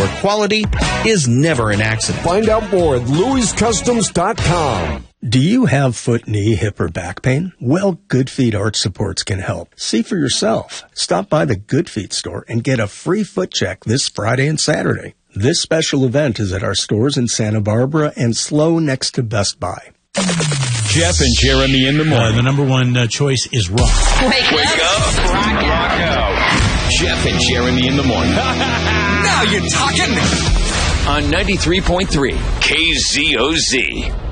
where quality is never an accident. Find out more at louiscustoms.com. Do you have foot, knee, hip, or back pain? Well, Good Feet Arch Supports can help. See for yourself. Stop by the Good Feet store and get a free foot check this Friday and Saturday. This special event is at our stores in Santa Barbara and SLO next to Best Buy. Jeff and Jeremy in the morning. The number one choice is rock. Wake up. Rock out. Jeff and Jeremy in the morning. Now you're talking. On 93.3 KZOZ.